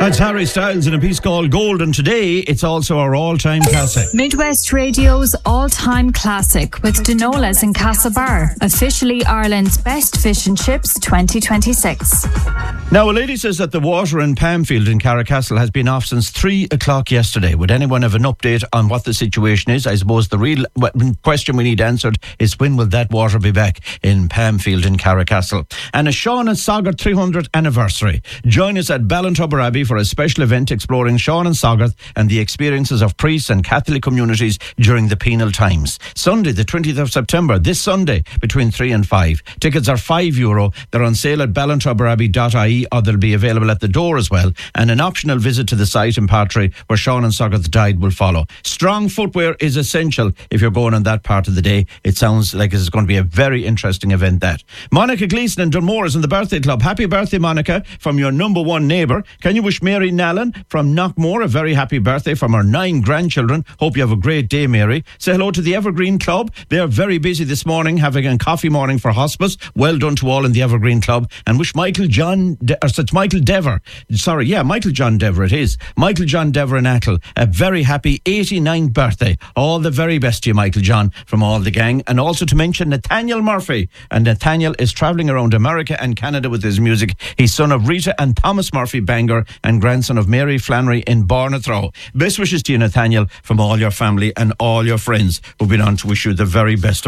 That's Harry Styles in a piece called Golden. Today, it's also our all-time classic. Midwest Radio's all-time classic with Denola's in Castlebar. Officially Ireland's best fish and chips 2026. Now, a lady says that the water in Pamfield in Carricastle has been off since 3 o'clock yesterday. Would anyone have an update on what the situation is? I suppose the real question we need answered is when will that water be back in Pamfield in Carricastle? And a Sean and Soggarth 300th anniversary. Join us at Ballintubber Abbey for a special event exploring Sean and Soggarth and the experiences of priests and Catholic communities during the penal times. Sunday, the 20th of September, this Sunday, between 3 and 5. Tickets are €5. They're on sale at ballintubber.ie, or they'll be available at the door as well. And an optional visit to the site in Partry where Sean and Soggarth died will follow. Strong footwear is essential if you're going on that part of the day. It sounds like it's going to be a very interesting event, that. Monica Gleeson in Dunmore is in the birthday club. Happy birthday, Monica, from your number one neighbour. Can you wish Mary Nallen from Knockmore a very happy birthday from her 9 grandchildren? Hope you have a great day, Mary. Say hello to the Evergreen Club. They are very busy this morning, having a coffee morning for hospice. Well done to all in the Evergreen Club. And wish Michael John Dever it is. Michael John Dever in Achill a very happy 89th birthday. All the very best to you, Michael John, from all the gang. And also to mention Nathaniel Murphy. And Nathaniel is travelling around America and Canada with his music. He's son of Rita and Thomas Murphy Bangor and grandson of Mary Flannery in Barnathrow. Best wishes to you, Nathaniel, from all your family and all your friends who've been on to wish you the very best of